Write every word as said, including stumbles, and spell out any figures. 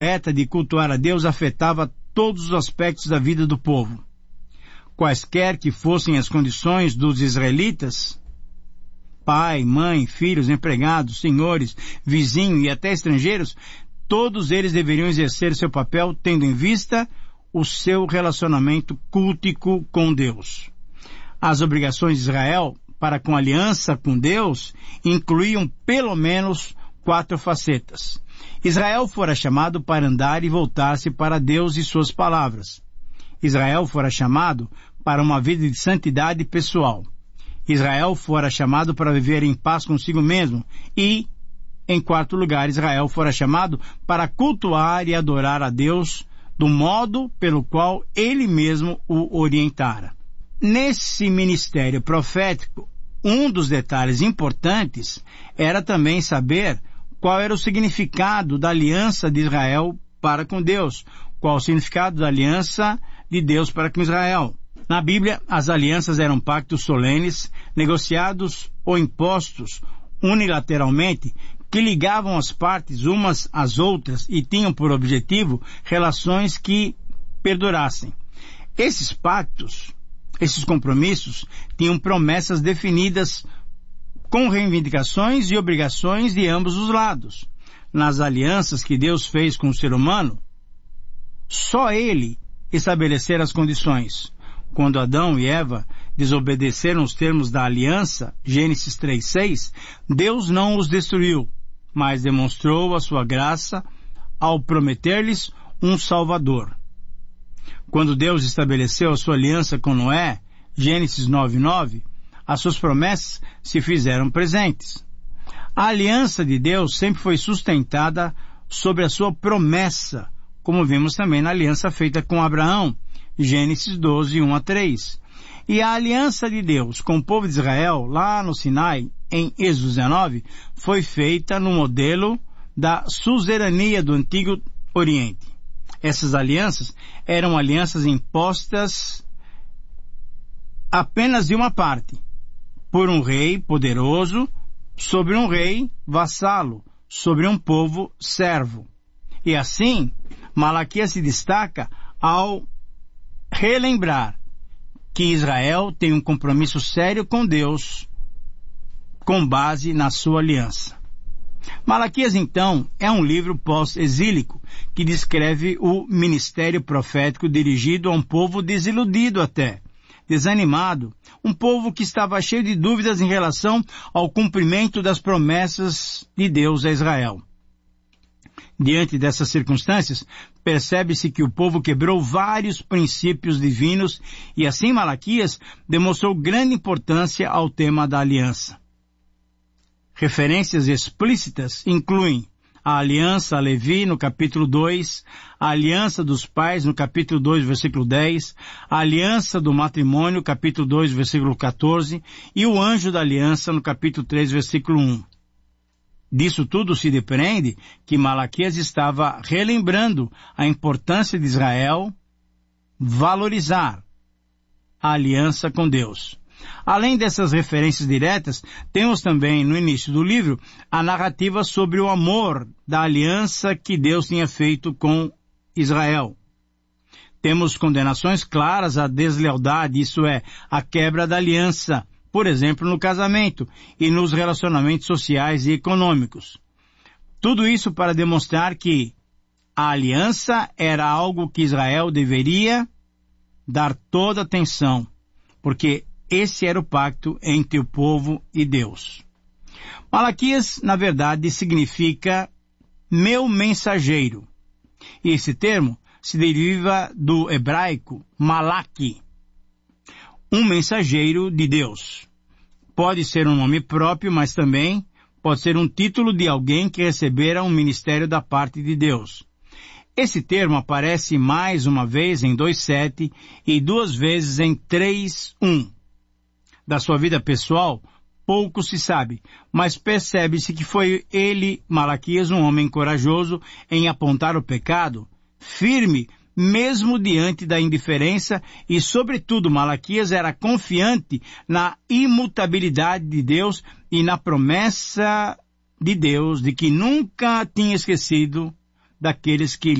correta de cultuar a Deus afetava todos os aspectos da vida do povo. Quaisquer que fossem as condições dos israelitas, pai, mãe, filhos, empregados, senhores, vizinhos e até estrangeiros, todos eles deveriam exercer seu papel tendo em vista o seu relacionamento cultico com Deus. As obrigações de Israel para com a aliança com Deus incluíam pelo menos quatro facetas. Israel fora chamado para andar e voltar-se para Deus e suas palavras. Israel fora chamado para uma vida de santidade pessoal. Israel fora chamado para viver em paz consigo mesmo. E, em quarto lugar, Israel fora chamado para cultuar e adorar a Deus do modo pelo qual ele mesmo o orientara. Nesse ministério profético, um dos detalhes importantes era também saber qual era o significado da aliança de Israel para com Deus, qual o significado da aliança de Deus para com Israel. Na Bíblia, as alianças eram pactos solenes, negociados ou impostos unilateralmente, que ligavam as partes umas às outras e tinham por objetivo relações que perdurassem. Esses pactos, esses compromissos, tinham promessas definidas com reivindicações e obrigações de ambos os lados. Nas alianças que Deus fez com o ser humano, só Ele estabelecera as condições. Quando Adão e Eva desobedeceram os termos da aliança, Gênesis três, seis, Deus não os destruiu, mas demonstrou a sua graça ao prometer-lhes um Salvador. Quando Deus estabeleceu a sua aliança com Noé, Gênesis nove, nove, as suas promessas se fizeram presentes. A aliança de Deus sempre foi sustentada sobre a sua promessa, como vimos também na aliança feita com Abraão, Gênesis doze, um a três. E a aliança de Deus com o povo de Israel, lá no Sinai, em Êxodo dezenove, foi feita no modelo da suzerania do Antigo Oriente. Essas alianças eram alianças impostas apenas de uma parte, por um rei poderoso, sobre um rei vassalo, sobre um povo servo. E assim, Malaquias se destaca ao relembrar que Israel tem um compromisso sério com Deus, com base na sua aliança. Malaquias, então, é um livro pós-exílico que descreve o ministério profético dirigido a um povo desiludido até, desanimado, um povo que estava cheio de dúvidas em relação ao cumprimento das promessas de Deus a Israel. Diante dessas circunstâncias, percebe-se que o povo quebrou vários princípios divinos e assim Malaquias demonstrou grande importância ao tema da aliança. Referências explícitas incluem a aliança a Levi no capítulo dois, a aliança dos pais no capítulo dois, versículo dez, a aliança do matrimônio, capítulo dois, versículo quatorze, e o anjo da aliança no capítulo três, versículo um. Disso tudo se depreende que Malaquias estava relembrando a importância de Israel valorizar a aliança com Deus. Além dessas referências diretas, temos também no início do livro a narrativa sobre o amor da aliança que Deus tinha feito com Israel. Temos condenações claras à deslealdade, isso é, à quebra da aliança, por exemplo, no casamento e nos relacionamentos sociais e econômicos. Tudo isso para demonstrar que a aliança era algo que Israel deveria dar toda atenção, porque esse era o pacto entre o povo e Deus. Malaquias, na verdade, significa meu mensageiro. E esse termo se deriva do hebraico malaki, um mensageiro de Deus. Pode ser um nome próprio, mas também pode ser um título de alguém que recebera um ministério da parte de Deus. Esse termo aparece mais uma vez em dois sete e duas vezes em três um. Da sua vida pessoal, pouco se sabe, mas percebe-se que foi ele, Malaquias, um homem corajoso em apontar o pecado, firme mesmo diante da indiferença e, sobretudo, Malaquias era confiante na imutabilidade de Deus e na promessa de Deus de que nunca tinha esquecido daqueles que